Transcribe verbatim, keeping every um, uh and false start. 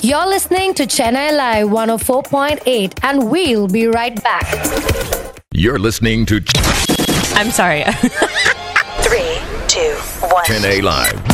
You're listening to Chennai Live one oh four point eight, and we'll be right back. You're listening to I'm sorry. Three, two, one. Chennai Live